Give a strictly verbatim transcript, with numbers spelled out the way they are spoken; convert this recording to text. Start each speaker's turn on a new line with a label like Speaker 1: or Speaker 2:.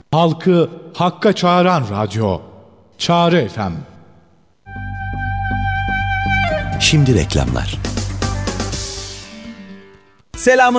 Speaker 1: Halkı hakka çağıran radyo. Çağrı F M.
Speaker 2: Şimdi reklamlar.
Speaker 3: Selamun